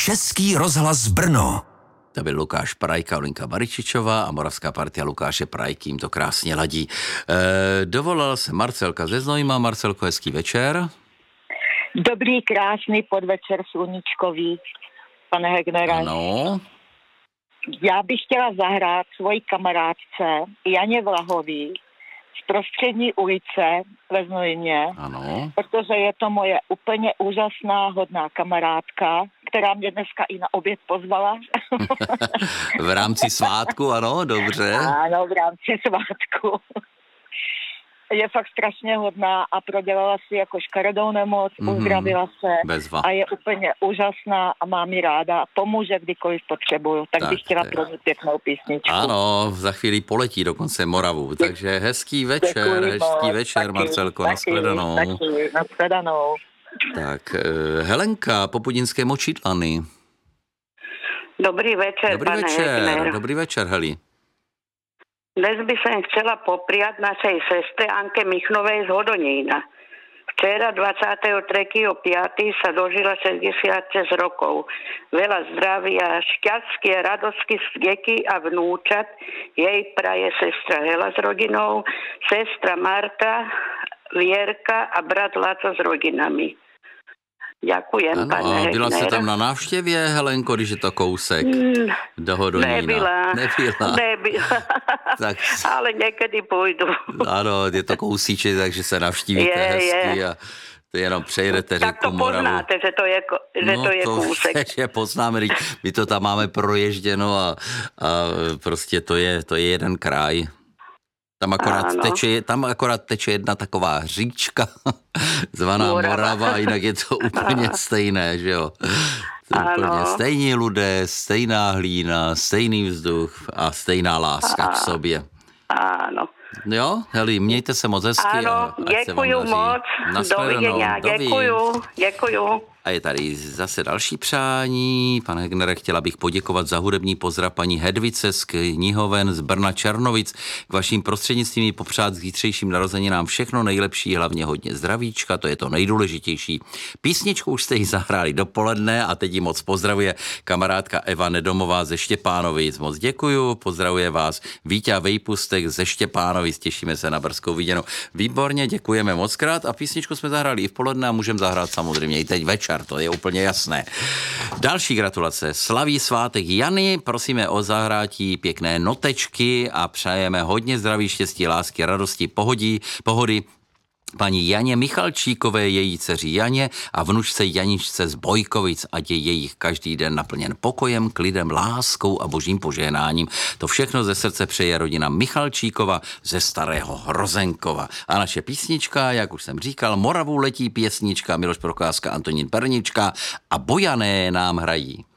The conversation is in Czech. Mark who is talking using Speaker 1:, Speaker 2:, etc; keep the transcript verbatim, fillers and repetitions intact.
Speaker 1: Český rozhlas Brno.
Speaker 2: To byl Lukáš Prajka, Olinka Baričičová a moravská partia Lukáše Prajky, jim to krásně ladí. E, dovolal se Marcelka ze Znojma. Marcelko, hezký večer.
Speaker 3: Dobrý, krásný podvečer sluníčkový, pane Hegnere.
Speaker 2: Ano.
Speaker 3: Já bych chtěla zahrát svoji kamarádce Janě Vlahový z Prostřední ulice ve Znojmě,
Speaker 2: Ano.
Speaker 3: protože je to moje úplně úžasná, hodná kamarádka, která mě dneska i na oběd pozvala.
Speaker 2: V rámci svátku, ano, dobře.
Speaker 3: Ano, v rámci svátku. Je fakt strašně hodná a prodělala si jako škaredou nemoc, mm-hmm. uzdravila se
Speaker 2: Bezva.
Speaker 3: A je úplně úžasná a mám ji ráda. Pomůže, kdykoliv potřebuju. Tak, tak bych chtěla pro ní pěknou písničku.
Speaker 2: Ano, za chvíli poletí dokonce Moravu. Takže hezký večer,
Speaker 3: Děkuji
Speaker 2: hezký
Speaker 3: moc,
Speaker 2: večer,
Speaker 3: taky,
Speaker 2: Marcelko,
Speaker 3: taky,
Speaker 2: nashledanou.
Speaker 3: Taky, nashledanou.
Speaker 2: Tak, Helenka, Popudinské Močidlany.
Speaker 4: Dobrý večer,
Speaker 2: Dobrý
Speaker 4: pane
Speaker 2: večer,
Speaker 4: Hegner.
Speaker 2: dobrý večer, Heli.
Speaker 4: Dnes by som chcela popriať našej sestre Anke Michnovej z Hodonína. Včera dvadsiateho tretieho piateho sa dožila šesťdesiatšesť rokov. Veľa zdravia, šťastie, radosky z deky a vnúčat jej praje sestra Hela s rodinou, sestra Marta, Vierka a brat Laco s rodinami. Ďakujem,
Speaker 2: ano,
Speaker 4: pane
Speaker 2: a byla
Speaker 4: Hegner.
Speaker 2: jste tam na návštěvě, Helenko, když je to kousek
Speaker 4: Mm,
Speaker 2: do Hodonína?
Speaker 4: Nebyla.
Speaker 2: Nebyla.
Speaker 4: Nebyla.
Speaker 2: Tak,
Speaker 4: Ale někdy půjdu.
Speaker 2: ano, je to kousíček, takže se navštívíte
Speaker 4: Je,
Speaker 2: hezky
Speaker 4: je.
Speaker 2: a to jenom přejedete
Speaker 4: Tak to
Speaker 2: řeku Moravu.
Speaker 4: poznáte, že to je, ko- že
Speaker 2: No
Speaker 4: to je kousek.
Speaker 2: že poznáme, teď my to tam máme proježděno a, a prostě to je, to je jeden kraj. Tam akorát, teče, tam akorát teče jedna taková říčka, zvaná Morava. Morava, a jinak je to úplně stejné, že jo. To úplně stejní lidé, stejná hlína, stejný vzduch a stejná láska a, k sobě.
Speaker 4: Ano.
Speaker 2: Jo, Heli, mějte se moc hezky.
Speaker 4: Ano,
Speaker 2: a
Speaker 4: děkuju moc, doviděnia, děkuju, děkuju.
Speaker 2: A je tady zase další přání. Pane Hegnere, chtěla bych poděkovat za hudební pozdrav paní Hedvice z Knihoven z Brna Černovic. K vaším prostřednictvím jí popřát s zítřejším narozeninám všechno nejlepší, hlavně hodně zdravíčka, to je to nejdůležitější. Písničku už jste jí zahráli dopoledne a teď jí moc pozdravuje kamarádka Eva Nedomová ze Štěpánovic. Moc děkuju, pozdravuje vás Víťa Vejpustek ze Štěpánovic, těšíme se na brzkou viděnou. Výborně, děkujeme moc krát a písničku jsme zahráli i v poledne a můžeme zahrát samozřejmě i teď večer. To je úplně jasné. Další gratulace. Slaví svátek Jany, prosíme o zahrátí pěkné notečky a přejeme hodně zdraví, štěstí, lásky, radosti, pohodí, pohody paní Janě Michalčíkové, její dceři Janě a vnučce Janičce z Bojkovic, ať je jejich každý den naplněn pokojem, klidem, láskou a božím požehnáním. To všechno ze srdce přeje rodina Michalčíkova ze Starého Hrozenkova. A naše písnička, jak už jsem říkal, Moravu letí pěsnička, Miloš Procházka, Antonín Pernička a Bojané nám hrají.